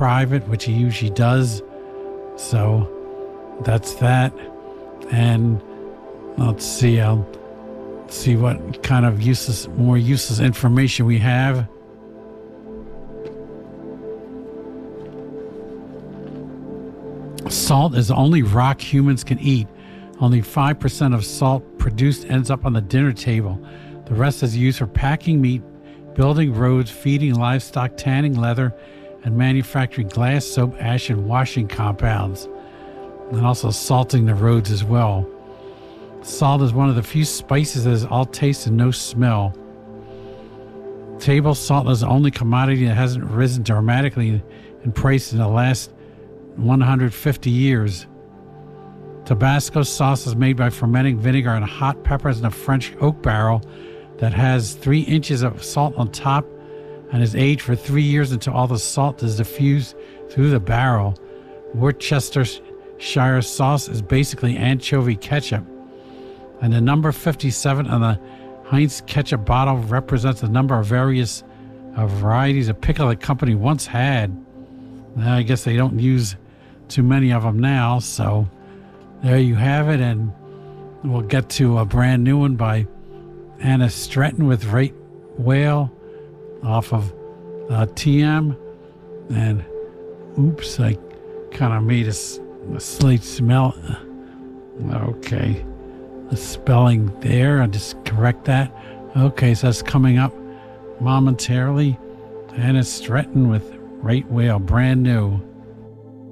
private, which he usually does. So that's that. And let's see, I'll see what kind of more useless information we have. Salt is the only rock humans can eat. Only 5% of salt produced ends up on the dinner table. The rest is used for packing meat, building roads, feeding livestock, tanning leather, and manufacturing glass, soap, ash, and washing compounds. And also salting the roads as well. Salt is one of the few spices that has all taste and no smell. Table salt is the only commodity that hasn't risen dramatically in price in the last 150 years. Tabasco sauce is made by fermenting vinegar and hot peppers in a French oak barrel that has 3 inches of salt on top and is aged for 3 years until all the salt is diffused through the barrel. Worcestershire sauce is basically anchovy ketchup, and the number 57 on the Heinz ketchup bottle represents the number of various varieties of pickle the company once had. I guess they don't use too many of them now, so there you have it. And we'll get to a brand new one by Anna Stretton with Right Whale off of TM. And oops, I kind of made a slight smell. Okay, the spelling there, I'll just correct that. Okay, so that's coming up momentarily. Anna Stretton with Right Whale, brand new.